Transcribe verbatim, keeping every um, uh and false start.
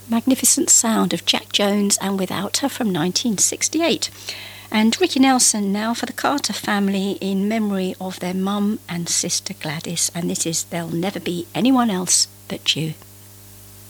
magnificent sound of Jack Jones and Without Her from nineteen sixty-eight. And Ricky Nelson now for the Carter family in memory of their mum and sister Gladys, and this is There'll Never Be Anyone Else But You.